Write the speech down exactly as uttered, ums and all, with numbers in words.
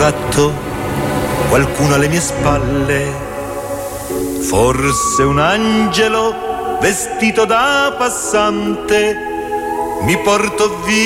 gatto, qualcuno alle mie spalle, forse un angelo vestito da passante, mi porto via